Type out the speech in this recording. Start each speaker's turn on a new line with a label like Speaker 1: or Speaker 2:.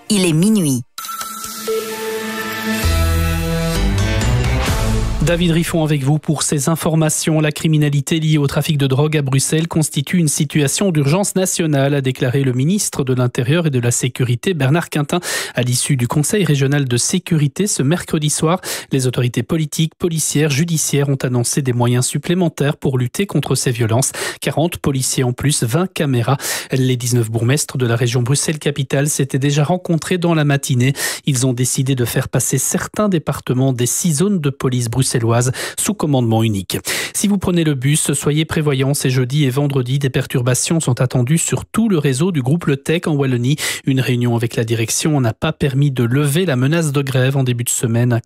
Speaker 1: il est minuit.
Speaker 2: David Riffon avec vous pour ces informations. La criminalité liée au trafic de drogue à Bruxelles constitue une situation d'urgence nationale, a déclaré le ministre de l'Intérieur et de la Sécurité Bernard Quintin à l'issue du Conseil régional de sécurité ce mercredi soir. Les autorités politiques, policières, judiciaires ont annoncé des moyens supplémentaires pour lutter contre ces violences. 40 policiers en plus, 20 caméras. Les 19 bourgmestres de la région Bruxelles-Capitale s'étaient déjà rencontrés dans la matinée. Ils ont décidé de faire passer certains départements des 6 zones de police bruxelloises sous commandement unique. Si vous prenez le bus, soyez prévoyants. Ces jeudi et vendredi, des perturbations sont attendues sur tout le réseau du groupe Le Tech en Wallonie. Une réunion avec la direction n'a pas permis de lever la menace de grève en début de semaine